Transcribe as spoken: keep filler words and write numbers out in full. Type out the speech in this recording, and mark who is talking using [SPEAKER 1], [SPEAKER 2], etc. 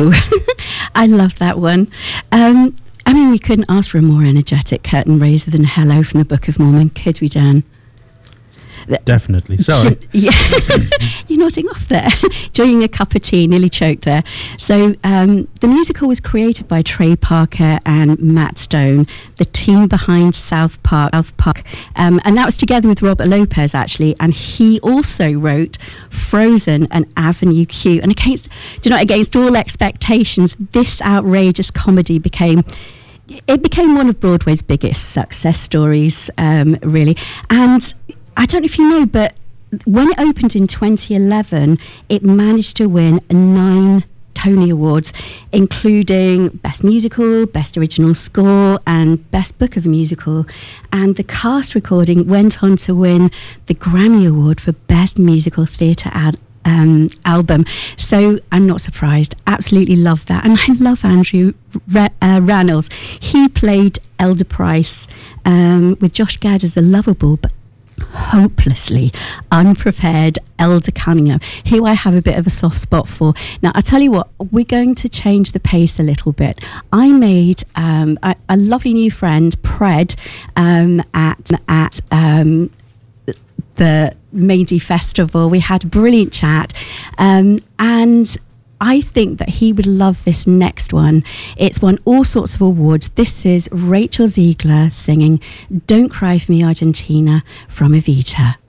[SPEAKER 1] Oh, I love that one. Um, I mean, we couldn't ask for a more energetic curtain raiser than Hello from the Book of Mormon, could we, Dan?
[SPEAKER 2] Definitely. Sorry.
[SPEAKER 1] Yeah. You're nodding off there, enjoying a cup of tea, nearly choked there. So um, the musical was created by Trey Parker and Matt Stone, the team behind South Park, South Park, um, and that was together with Robert Lopez, actually, and he also wrote Frozen and Avenue Q. And against, do you know, against all expectations, this outrageous comedy became... It became one of Broadway's biggest success stories, um, really. And I don't know if you know, but when it opened in twenty eleven, it managed to win nine Tony Awards, including Best Musical, Best Original Score, and Best Book of a Musical. And the cast recording went on to win the Grammy Award for Best Musical Theatre Ad. Um, album. So I'm not surprised. Absolutely love that. And I love Andrew Ra- uh, Rannells. He played Elder Price um, with Josh Gad as the lovable but hopelessly unprepared Elder Cunningham, who I have a bit of a soft spot for. Now, I tell you what, we're going to change the pace a little bit. I made um, a, a lovely new friend, Pred, um, at at um, the Mady Festival. We had a brilliant chat, um, and I think that he would love this next one. It's won all sorts of awards. This is Rachel Ziegler singing Don't Cry For Me, Argentina from Evita.